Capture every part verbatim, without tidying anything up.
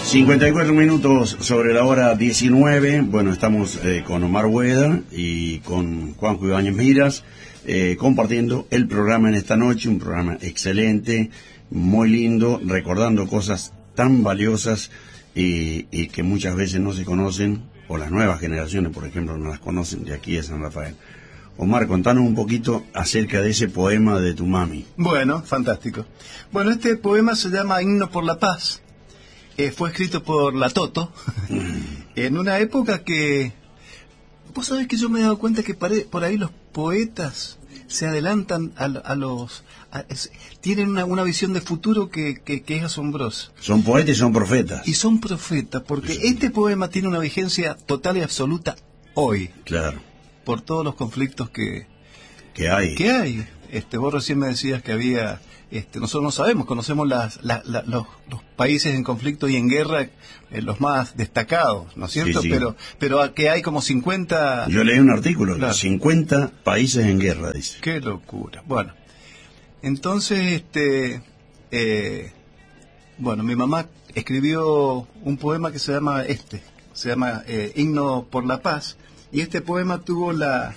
cincuenta y cuatro minutos sobre la hora diecinueve. Bueno, estamos eh, con Omar Bueda y con Juanjo Ibáñez Miras, eh, compartiendo el programa en esta noche, un programa excelente, muy lindo, recordando cosas tan valiosas y, y que muchas veces no se conocen, o las nuevas generaciones, por ejemplo, no las conocen de aquí de San Rafael. Omar, contanos un poquito acerca de ese poema de tu mami. Bueno, fantástico. Bueno, este poema se llama Himno por la Paz. Eh, fue escrito por la Toto, en una época que... Vos sabés que yo me he dado cuenta que pare, por ahí los poetas se adelantan a, a los... A, es, tienen una, una visión de futuro que, que, que es asombrosa. Son poetas y son profetas. Y son profetas, porque sí. Este poema tiene una vigencia total y absoluta hoy. Claro. Por todos los conflictos que... Que hay. Que hay. Este, vos recién me decías que había... Este, nosotros no sabemos, conocemos las, la, la, los, los países en conflicto y en guerra, eh, los más destacados, ¿no es cierto? Sí, sí. Pero pero que hay como cincuenta... Yo leí un artículo, claro. cincuenta países en guerra, dice. ¡Qué locura! Bueno, entonces, este, eh, bueno, mi mamá escribió un poema que se llama este, se llama eh, Himno por la Paz, y este poema tuvo la...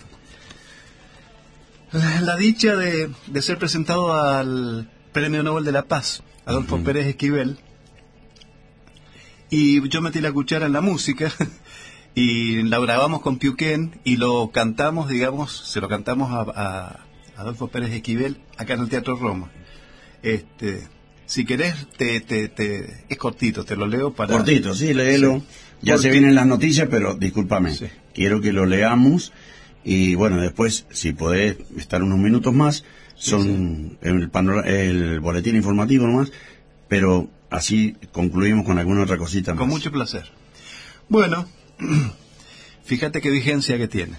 La, la dicha de, de ser presentado al Premio Nobel de la Paz, Adolfo uh-huh. Pérez Esquivel, y yo metí la cuchara en la música y la grabamos con Piuquén y lo cantamos, digamos, se lo cantamos a, a Adolfo Pérez Esquivel acá en el Teatro Roma. Este, si querés, te, te, te, es cortito, te lo leo para... Cortito, sí, léelo. Sí. Ya Porque... se vienen las noticias, pero discúlpame, sí. Quiero que lo leamos. Y bueno, después, si podés estar unos minutos más, son sí, sí. El, panor- el boletín informativo nomás, pero así concluimos con alguna otra cosita más. Con mucho placer. Bueno, fíjate qué vigencia que tiene.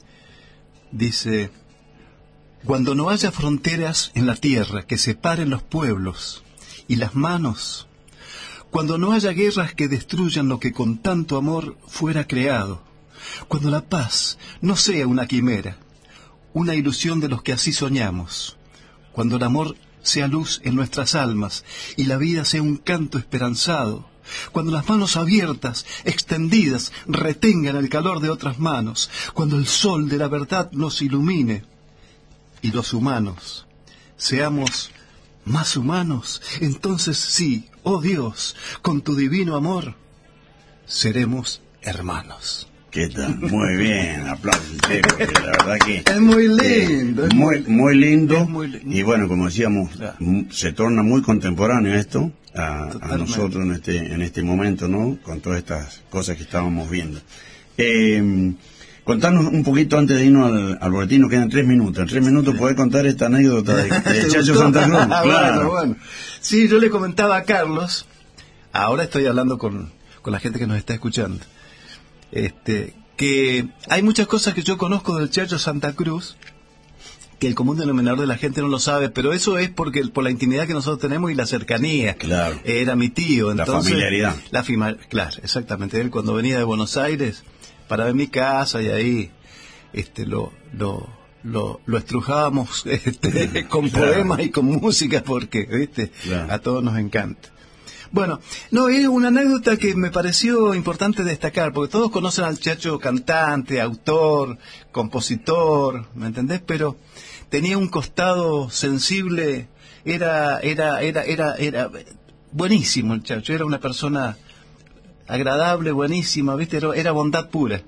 Dice, cuando no haya fronteras en la tierra que separen los pueblos y las manos, cuando no haya guerras que destruyan lo que con tanto amor fuera creado, cuando la paz no sea una quimera, una ilusión de los que así soñamos, cuando el amor sea luz en nuestras almas y la vida sea un canto esperanzado, cuando las manos abiertas, extendidas, retengan el calor de otras manos, cuando el sol de la verdad nos ilumine y los humanos seamos más humanos, entonces sí, oh Dios, con tu divino amor, seremos hermanos. ¿Qué tal? Muy bien, aplausos. La verdad que es muy lindo, eh, es muy, muy lindo. muy lindo. Y bueno, como decíamos, claro. se torna muy contemporáneo esto a, a nosotros en este en este momento, ¿no? Con todas estas cosas que estábamos viendo. Eh, contanos un poquito antes de irnos al, al boletín, nos quedan tres minutos. En tres minutos podés contar esta anécdota de, de Chacho Santa Cruz. Claro. Bueno, bueno. Sí, yo le comentaba a Carlos, ahora estoy hablando con, con la gente que nos está escuchando. Este, que hay muchas cosas que yo conozco del Chacho Santa Cruz que el común denominador de la gente no lo sabe, pero eso es porque por la intimidad que nosotros tenemos y la cercanía. Claro. Era mi tío, entonces la familiaridad. La fima, claro, exactamente. Él cuando venía de Buenos Aires paraba en mi casa y ahí este lo lo lo, lo estrujábamos este, con claro. poemas y con música porque, ¿viste? Claro. A todos nos encanta. Bueno, no, es una anécdota que me pareció importante destacar, porque todos conocen al Chacho cantante, autor, compositor, ¿me entendés? Pero tenía un costado sensible, era, era, era, era, era buenísimo el Chacho, era una persona agradable, buenísima, ¿viste? Era, era bondad pura.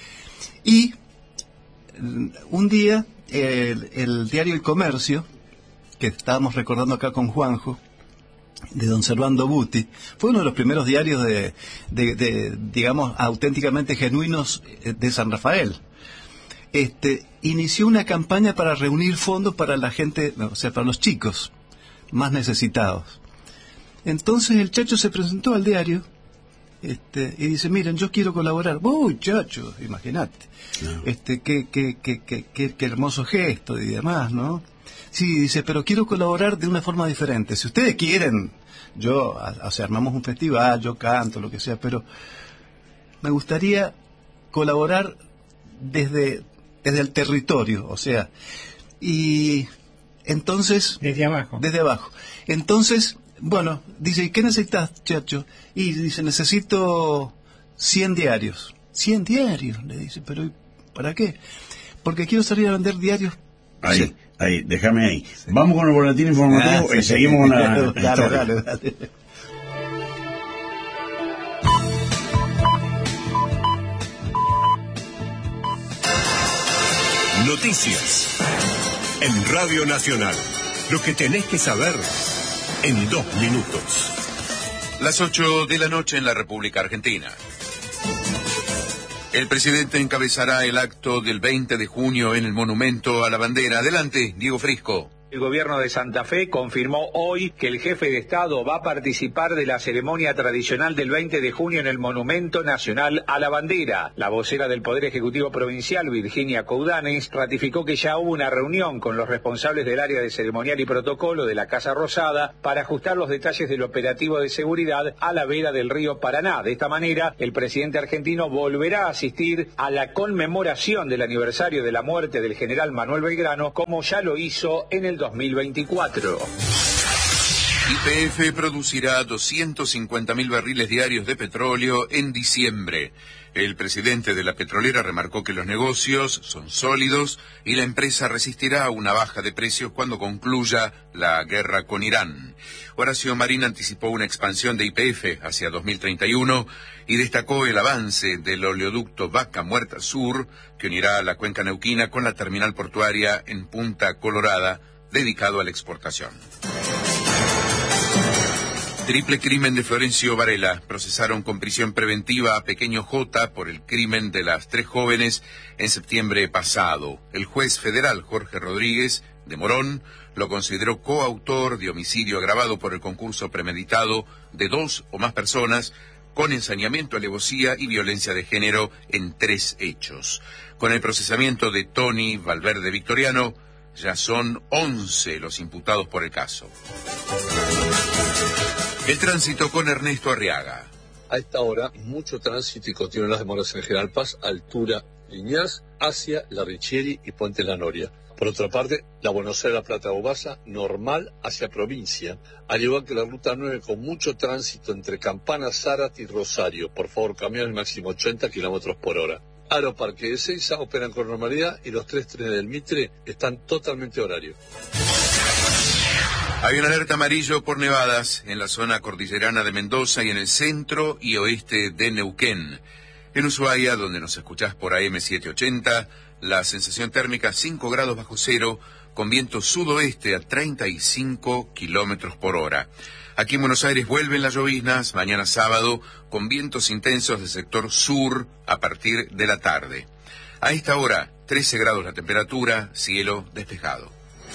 Y un día, el, el diario El Comercio, que estábamos recordando acá con Juanjo, de don Servando Buti, fue uno de los primeros diarios de, de, de, digamos, auténticamente genuinos de San Rafael. Este, inició una campaña para reunir fondos para la gente, o sea, para los chicos más necesitados. Entonces el Chacho se presentó al diario este, y dice, miren, yo quiero colaborar. ¡Uy, Chacho! Imagínate. No. Este, qué, qué, qué, qué, qué, qué hermoso gesto y demás, ¿no? Sí, dice, pero quiero colaborar de una forma diferente. Si ustedes quieren, yo, o sea, armamos un festival, yo canto, lo que sea, pero me gustaría colaborar desde, desde el territorio, o sea, y entonces... Desde abajo. Desde abajo. Entonces, Bueno, dice, ¿y qué necesitas, Chacho? Y dice, necesito cien diarios. cien diarios, le dice, pero ¿para qué? Porque quiero salir a vender diarios. Ahí, sí. ahí, déjame ahí. Sí. Vamos con el boletín informativo ah, sí, y seguimos con la, la dale, dale, dale. Noticias en Radio Nacional. Lo que tenés que saber en dos minutos. Las ocho de la noche en la República Argentina. El presidente encabezará el acto del veinte de junio en el Monumento a la Bandera. Adelante, Diego Frisco. El gobierno de Santa Fe confirmó hoy que el jefe de Estado va a participar de la ceremonia tradicional del veinte de junio en el Monumento Nacional a la Bandera. La vocera del Poder Ejecutivo Provincial, Virginia Coudanes, ratificó que ya hubo una reunión con los responsables del área de ceremonial y protocolo de la Casa Rosada para ajustar los detalles del operativo de seguridad a la vera del río Paraná. De esta manera, el presidente argentino volverá a asistir a la conmemoración del aniversario de la muerte del general Manuel Belgrano, como ya lo hizo en el dos mil veinticuatro. Y P F producirá doscientos cincuenta mil barriles diarios de petróleo en diciembre. El presidente de la petrolera remarcó que los negocios son sólidos y la empresa resistirá a una baja de precios cuando concluya la guerra con Irán. Horacio Marín anticipó una expansión de Y P F hacia dos mil treinta y uno y destacó el avance del oleoducto Vaca Muerta Sur, que unirá la cuenca neuquina con la terminal portuaria en Punta Colorada, dedicado a la exportación. Triple crimen de Florencio Varela. Procesaron con prisión preventiva a Pequeño J por el crimen de las tres jóvenes en septiembre pasado. El juez federal Jorge Rodríguez de Morón lo consideró coautor de homicidio agravado por el concurso premeditado de dos o más personas con ensañamiento, alevosía y violencia de género en tres hechos. Con el procesamiento de Tony Valverde Victoriano, ya son once los imputados por el caso. El tránsito con Ernesto Arriaga. A esta hora, mucho tránsito y continúan las demoras en General Paz, altura Liniers, hacia La Richieri y Puente La Noria. Por otra parte, la Buenos Aires-La Plata-Bobasa, normal hacia provincia, al igual que la ruta nueve con mucho tránsito entre Campana, Zárate y Rosario. Por favor, camiones máximo ochenta kilómetros por hora. Aeroparque de Ezeiza operan con normalidad y los tres trenes del Mitre están totalmente horarios. Hay una alerta amarillo por nevadas en la zona cordillerana de Mendoza y en el centro y oeste de Neuquén. En Ushuaia, donde nos escuchás por A M setecientos ochenta, la sensación térmica cinco grados bajo cero, con viento sudoeste a treinta y cinco kilómetros por hora. Aquí en Buenos Aires vuelven las lloviznas, mañana sábado, con vientos intensos del sector sur a partir de la tarde. A esta hora, trece grados la temperatura, cielo despejado.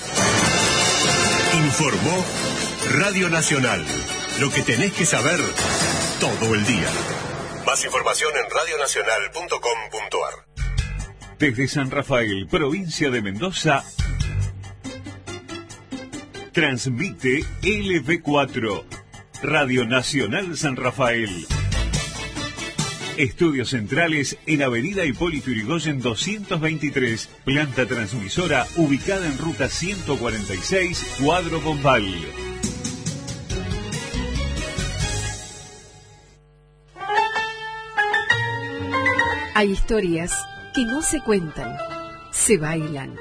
Informó Radio Nacional. Lo que tenés que saber todo el día. Más información en radio nacional punto com punto a r. Desde San Rafael, provincia de Mendoza, transmite L V cuatro, Radio Nacional San Rafael. Estudios centrales en Avenida Hipólito Yrigoyen doscientos veintitrés, planta transmisora ubicada en ruta ciento cuarenta y seis, Cuadro Bombal. Hay historias que no se cuentan, se bailan.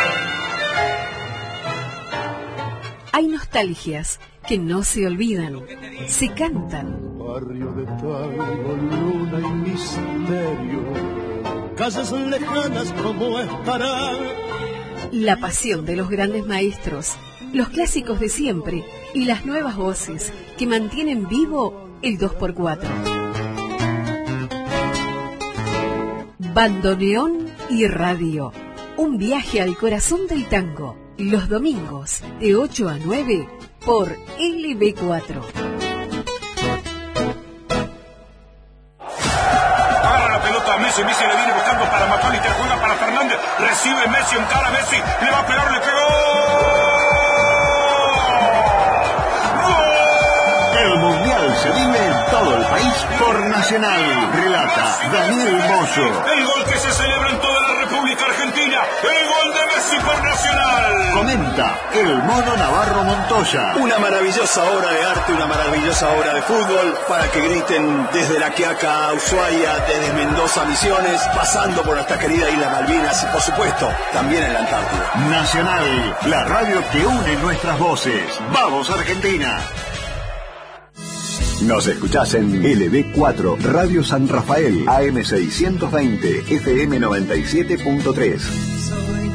Hay nostalgias que no se olvidan, se cantan. Barrio de tango, luna y misterio, casas lejanas como estarán. La pasión de los grandes maestros, los clásicos de siempre y las nuevas voces que mantienen vivo el dos por cuatro. Bandoneón y radio, un viaje al corazón del tango, los domingos de ocho a nueve por L V cuatro. Agarra la pelota a Messi, Messi le viene buscando para Macalí, te juega para Fernández, recibe Messi, encara a Messi, le va a pegar, le pegó. ¡Gol! El Mundial se vive en todo el país por Nacional. Relata Daniel Mozo. El gol que se celebra en toda la República Argentina. El gol de Messi por Nacional. Comenta el Mono Navarro Montoya. Una maravillosa obra de arte, una maravillosa obra de fútbol para que griten desde La Quiaca a Ushuaia, desde Mendoza a Misiones, pasando por nuestra querida Isla Malvinas y por supuesto también en la Antártida. Nacional, la radio que une nuestras voces. ¡Vamos Argentina! Nos escuchás en L B cuatro, Radio San Rafael, A M seiscientos veinte, F M noventa y siete punto tres.